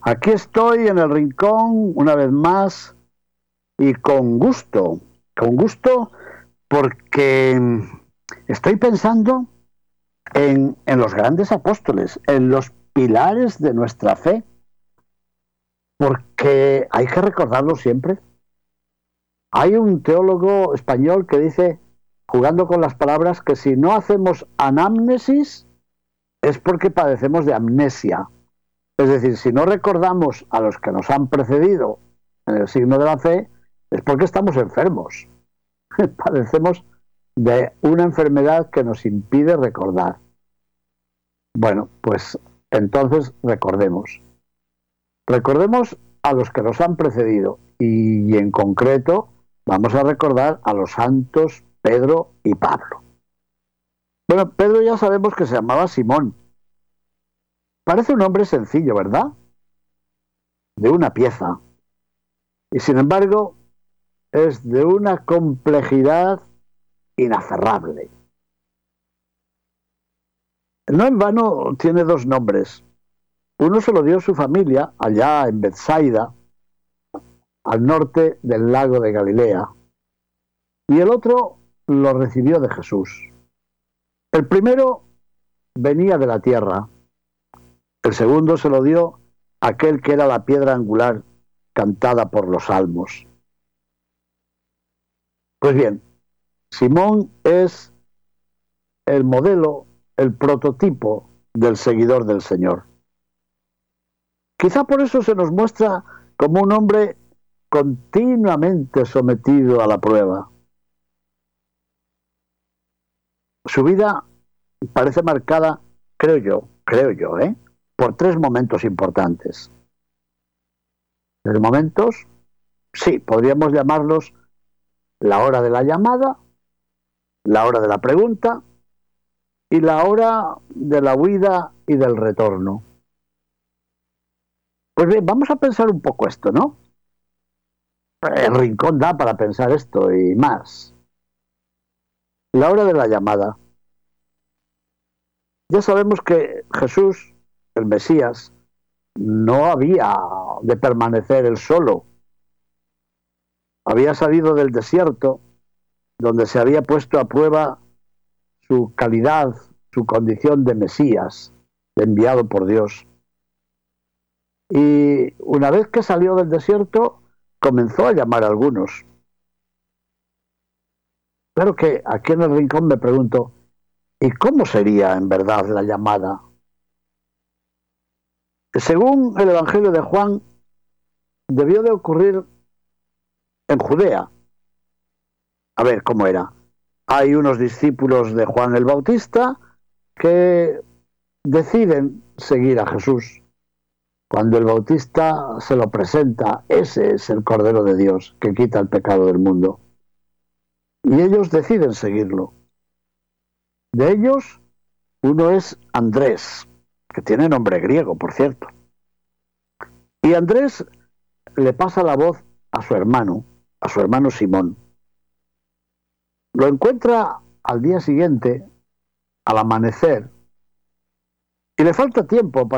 Aquí estoy en el rincón una vez más y con gusto porque estoy pensando en los grandes apóstoles, en los pilares de nuestra fe, porque hay que recordarlo siempre. Hay un teólogo español que dice, jugando con las palabras, que si no hacemos anamnesis es porque padecemos de amnesia. Es decir, si no recordamos a los que nos han precedido en el signo de la fe, es porque estamos enfermos. Padecemos de una enfermedad que nos impide recordar. Bueno, pues entonces recordemos. Recordemos a los que nos han precedido y en concreto vamos a recordar a los santos Pedro y Pablo. Bueno, Pedro ya sabemos que se llamaba Simón. Parece un nombre sencillo, ¿verdad? De una pieza. Y sin embargo, es de una complejidad inaferrable. No en vano tiene dos nombres. Uno se lo dio su familia allá en Betsaida, al norte del lago de Galilea, y el otro lo recibió de Jesús. El primero venía de la tierra, el segundo se lo dio aquel que era la piedra angular cantada por los salmos. Pues bien, Simón es el modelo, el prototipo del seguidor del Señor. Quizá por eso se nos muestra como un hombre continuamente sometido a la prueba. Su vida parece marcada, creo yo, por tres momentos importantes. Tres momentos, sí, podríamos llamarlos la hora de la llamada, la hora de la pregunta y la hora de la huida y del retorno. Pues bien, vamos a pensar un poco esto, ¿no? El rincón da para pensar esto y más. La hora de la llamada. Ya sabemos que Jesús, el Mesías, no había de permanecer él solo. Había salido del desierto, donde se había puesto a prueba su calidad, su condición de Mesías, de enviado por Dios. Y una vez que salió del desierto, comenzó a llamar a algunos. Claro que aquí en el rincón me pregunto, ¿y cómo sería en verdad la llamada? Según el Evangelio de Juan, debió de ocurrir en Judea. A ver, ¿cómo era? Hay unos discípulos de Juan el Bautista que deciden seguir a Jesús. Cuando el Bautista se lo presenta, ese es el Cordero de Dios que quita el pecado del mundo. Y ellos deciden seguirlo. De ellos, uno es Andrés, que tiene nombre griego, por cierto. Y Andrés le pasa la voz a su hermano Simón. Lo encuentra al día siguiente, al amanecer, y le falta tiempo para